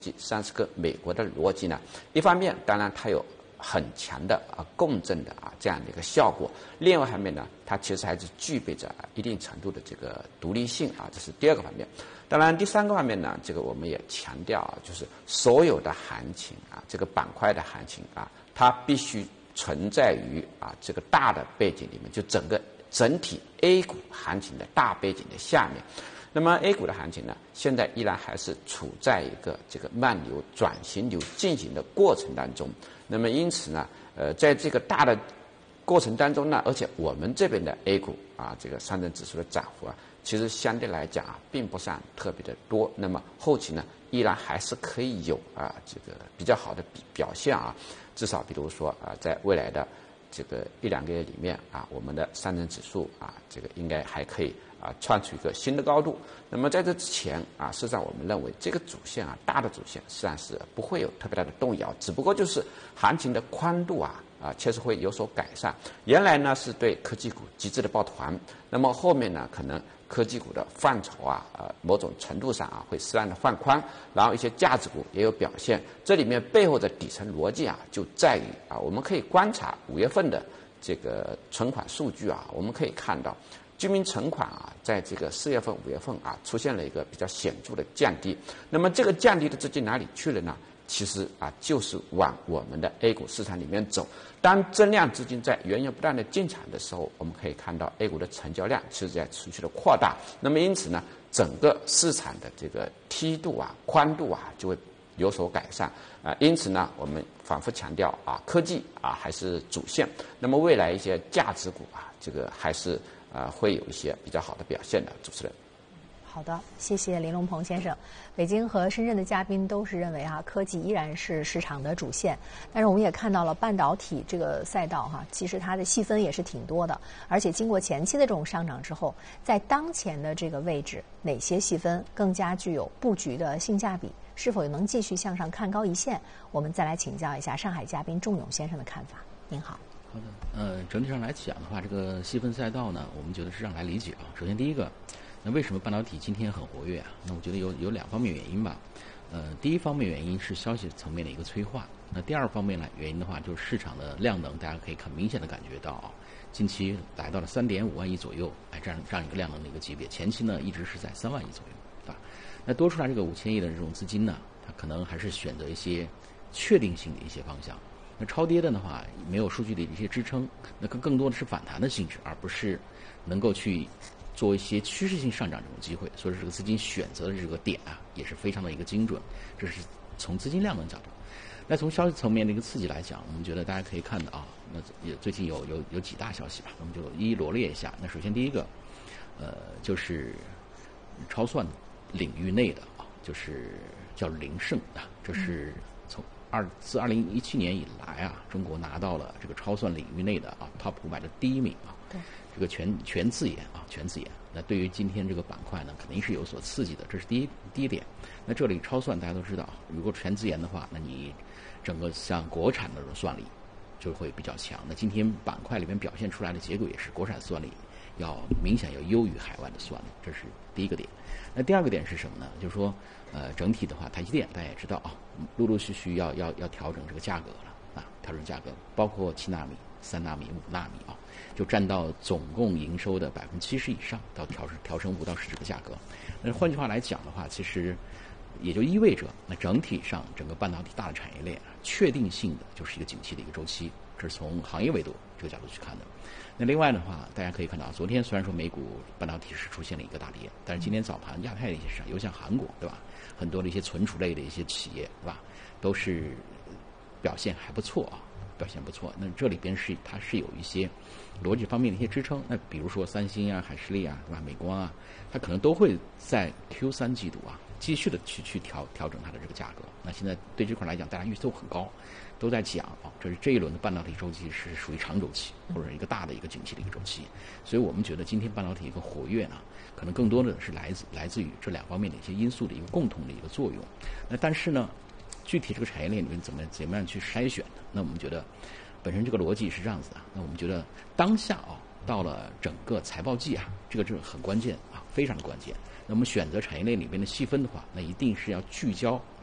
实际上跟美国的逻辑呢，一方面当然它有很强的共振的这样的一个效果，另外一方面呢，它其实还是具备着一定程度的这个独立性这是第二个方面。当然第三个方面呢，这个我们也强调就是所有的行情这个板块的行情它必须存在于这个大的背景里面，就整体 A 股行情的大背景的下面。那么 A 股的行情呢，现在依然还是处在一个这个慢牛转型牛进行的过程当中。那么因此呢，在这个大的过程当中呢，而且我们这边的 A 股这个上证指数的涨幅其实相对来讲并不算特别的多。那么后期呢，依然还是可以有这个比较好的表现至少比如说在未来的这个1-2个月里面我们的上证指数这个应该还可以创出一个新的高度。那么在这之前事实上我们认为这个主线大的主线实际上是不会有特别大的动摇，只不过就是行情的宽度确实会有所改善。原来呢是对科技股极致的抱团，那么后面呢可能科技股的范畴某种程度上会适当的放宽，然后一些价值股也有表现。这里面背后的底层逻辑就在于我们可以观察5月份的这个存款数据我们可以看到居民存款在这个4月份、5月份出现了一个比较显著的降低。那么这个降低的资金哪里去了呢？其实就是往我们的 A 股市场里面走。当增量资金在源源不断的进场的时候，我们可以看到 A 股的成交量其实在持续的扩大。那么因此呢，整个市场的这个梯度宽度就会有所改善因此呢，我们反复强调科技还是主线。那么未来一些价值股这个还是会有一些比较好的表现的。主持人。 好的，谢谢林龙鹏先生。北京和深圳的嘉宾都是认为科技依然是市场的主线，但是我们也看到了半导体这个赛道其实它的细分也是挺多的，而且经过前期的这种上涨之后，在当前的这个位置，哪些细分更加具有布局的性价比？是否能继续向上看高一线？我们再来请教一下上海嘉宾仲永先生的看法。您好。 好的，整体上来讲的话，这个细分赛道呢，我们觉得是这样来理解首先第一个，那为什么半导体今天很活跃那我觉得有2方面原因吧。第一方面原因是消息层面的一个催化，那第二方面呢原因的话，就是市场的量能，大家可以明显的感觉到近期来到了3.5万亿左右，这样一个量能的一个级别，前期呢一直是在3万亿左右，对吧？那多出来这个5000亿的这种资金呢，它可能还是选择一些确定性的一些方向。那超跌的话，没有数据的一些支撑，那更多的是反弹的性质，而不是能够去做一些趋势性上涨这种机会。所以这个资金选择的这个点也是非常的一个精准。这是从资金量能角度。那从消息层面的一个刺激来讲，我们觉得大家可以看到那也最近有几大消息吧，我们就一一罗列一下。那首先第一个，就是超算领域内的就是叫凌盛这是自2017年以来中国拿到了这个超算领域内的Top 500的第1名对， 这个全自研全自研。那对于今天这个板块呢，肯定是有所刺激的，这是第一点。那这里超算大家都知道，如果全自研的话，那你整个像国产的这种算力就会比较强。那今天板块里面表现出来的结果也是国产算力明显要优于海外的算力，这是第一个点。那第二个点是什么呢？就是说整体的话，台积电大家也知道陆陆续续要调整这个价格了调整价格，包括7纳米、3纳米、5纳米就占到总共营收的70%以上，到调升5到10这个价格。那换句话来讲的话，其实也就意味着那整体上整个半导体大的产业链确定性的就是一个景气的一个周期，这是从行业维度这个角度去看的。那另外的话，大家可以看到昨天虽然说美股半导体是出现了一个大跌，但是今天早盘亚太的一些市场，尤其像韩国对吧，很多的一些存储类的一些企业对吧，都是表现还不错表现不错。那这里边它是有一些逻辑方面的一些支撑。那比如说三星海士力对吧，美光它可能都会在 Q3 季度继续的去调整它的这个价格。那现在对这块来讲，大家预期都很高，都在讲这一轮的半导体周期是属于长周期，或者一个大的一个景气的一个周期。所以我们觉得今天半导体一个活跃呢，可能更多的是来自于这2方面的一些因素的一个共同的一个作用。那但是呢，具体这个产业链里面怎么样去筛选的？那我们觉得本身这个逻辑是这样子的。那我们觉得当下到了整个财报季这个很关键非常的关键。那我们选择产业链里面的细分的话，那一定是要聚焦